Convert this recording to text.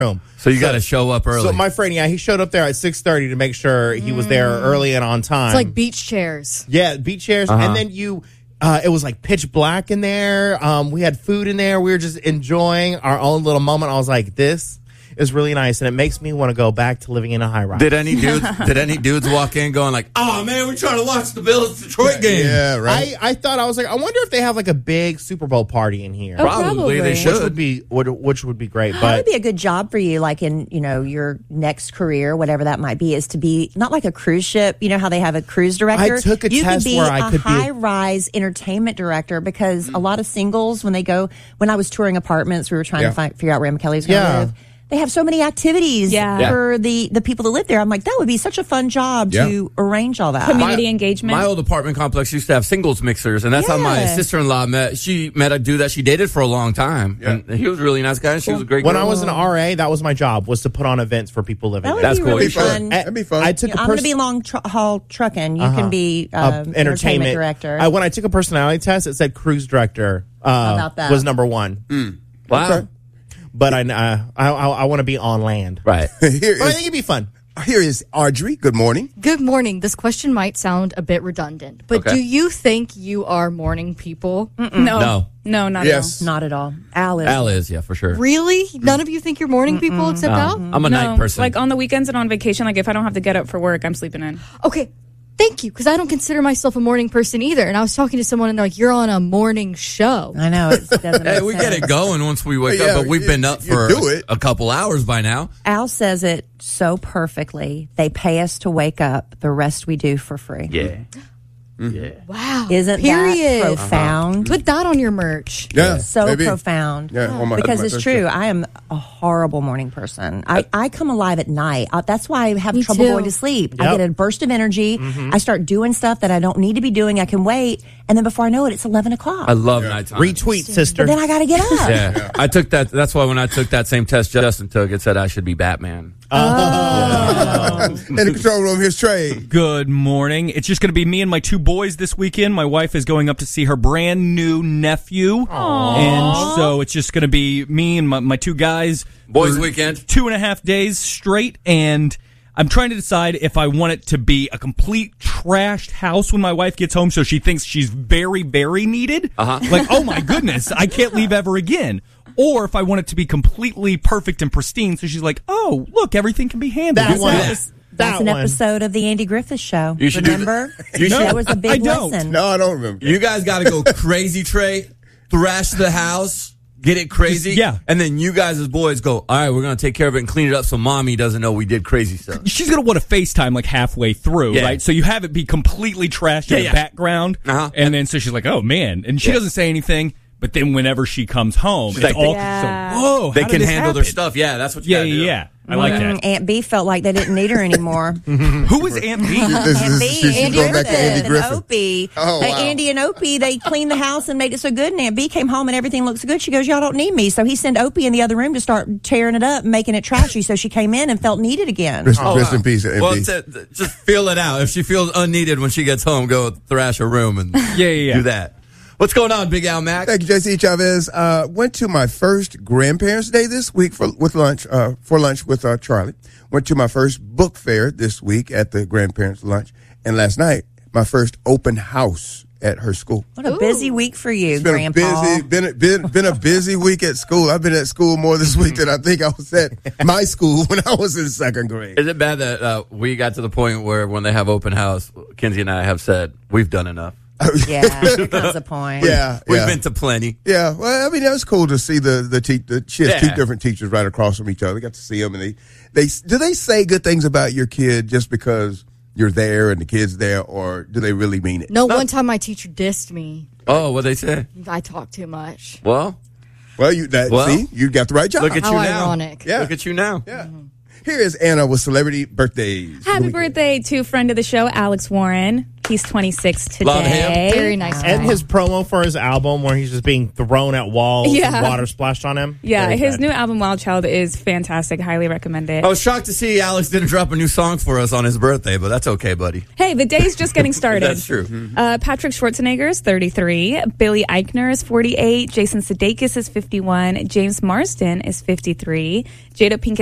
room. So you got to show up early. So my friend, he showed up there at 6:30 to make sure he was there early and on time. It's like beach chairs. Yeah, beach chairs. And then it was like pitch black in there. We had food in there. We were just enjoying our own little moment. I was like, this is really nice, and it makes me want to go back to living in a high rise. Did any dudes walk in going like, "Oh man, we're trying to watch the Bills Detroit game"? Yeah, right. I thought, I was like, I wonder if they have like a big Super Bowl party in here. Oh, Probably they should. Which would be great. That But would be a good job for you, like in, your next career, whatever that might be, is to be not like a cruise ship. You know how they have a cruise director? I took a you test could be where I could be high-rise entertainment director, because a lot of singles, when I was touring apartments, we were trying to figure out where Emma Kelly's going to live. They have so many activities for the people that live there. I'm like, that would be such a fun job to arrange all that. Community engagement. My old apartment complex used to have singles mixers, and that's how my sister-in-law met. She met a dude that she dated for a long time, and he was a really nice guy, and she was a great girl. When I was an RA, that was my job, was to put on events for people living there. That's cool. really fun. fun. That'd be fun. I took I'm going to be long haul trucking. You can be entertainment director. When I took a personality test, it said cruise director about that? was number one. Wow. Okay. But I want to be on land. Right. But I think it'd be fun. Here is Audrey. Good morning. Good morning. This question might sound a bit redundant, but do you think you are morning people? No, not Yes. Not at all. Al is. Yeah, for sure. Really? None of you think you're morning people except Al? I'm a night person. Like on the weekends and on vacation, like if I don't have to get up for work, I'm sleeping in. Okay. Thank you, because I don't consider myself a morning person either. And I was talking to someone, and they're like, you're on a morning show. I know. It doesn't make Hey, we get sense. it going once we wake up, but we've been up for a couple hours by now. Al says it so perfectly. They pay us to wake up. The rest we do for free. Yeah. Wow. Isn't Period. that profound? Put that on your merch. Yeah. So maybe. profound. Yeah, on my- because my it's first true. trip. I am a horrible morning person. I come alive at night. That's why I have Me trouble too. going to sleep. I Yep. get a burst of energy. I start doing stuff that I don't need to be doing. I can wait. And then before I know it, it's 11 o'clock. I love nighttime. Retweet, sister. But then I got to get up. Yeah. I took that. That's why when I took that same test Justin took, it said I should be Batman. In the control room, here's Trey. Good morning. It's just going to be me and my two boys this weekend. My wife is going up to see her brand new nephew. And so it's just going to be me and my two guys. Boys for weekend. 2.5 days straight. And I'm trying to decide if I want it to be a complete trashed house when my wife gets home, so she thinks she's very, very needed. Like, oh my goodness, I can't leave ever again. Or if I want it to be completely perfect and pristine, so she's like, oh, look, everything can be handled. That one. That's an episode of the Andy Griffith Show. You should Remember? You should. That was a big I don't. lesson. No, I don't remember. You guys got to go crazy, Trey. Thrash the house. Get it crazy. Yeah. And then you guys as boys go, all right, we're going to take care of it and clean it up so mommy doesn't know we did crazy stuff. She's going to want to FaceTime like halfway through, Yeah. right? So you have it be completely trashed in the background. And then so she's like, oh, man. And she doesn't say anything. But then whenever she comes home, it's like, all Yeah. so, whoa, They how did can this handle their happen? stuff. Yeah, that's what you Yeah, gotta do. yeah. I like that. Aunt B felt like they didn't need her anymore. Who was Aunt B? Aunt B, she's Andy going back to Andy and Griffith. Opie. Oh, wow. Andy and Opie, they cleaned the house and made it so good. And Aunt B came home and everything looks good. She goes, y'all don't need me. So he sent Opie in the other room to start tearing it up and making it trashy. So she came in and felt needed again. Rest in peace, Well, MD. just feel it out. If she feels unneeded when she gets home, go thrash her room and Yeah. do that. What's going on, Big Al Mac? Thank you, JC Chavez. Went to my first grandparents' day this week for lunch with Charlie. Went to my first book fair this week at the grandparents' lunch, and last night my first open house at her school. What a busy week for you, It's been Grandpa. been a busy week at school. I've been at school more this week than I think I was at my school when I was in second grade. Is it bad that we got to the point where when they have open house, Kinsey and I have said, we've done enough? Yeah, there comes a point. Yeah, We've been to plenty. Yeah, well, I mean, that was cool to see she has Yeah. two different teachers right across from each other. Got to see them, and they do they say good things about your kid just because you're there and the kid's there, or do they really mean it? No, one time my teacher dissed me. Oh, what'd they say? I talk too much. Well, Well, you got the right job. look at How you now. ironic. Yeah. Look at you now. Yeah. Here is Anna with celebrity birthdays. Happy birthday to friend of the show, Alex Warren. He's 26 today. Love him. Very nice. And his promo for his album where he's just being thrown at walls and water splashed on him. Yeah, his new album, Wild Child, is fantastic. Highly recommend it. I was shocked to see Alex didn't drop a new song for us on his birthday, but that's okay, buddy. Hey, the day's just getting started. That's true. Patrick Schwarzenegger is 33. Billy Eichner is 48. Jason Sudeikis is 51. James Marsden is 53. Jada Pinkett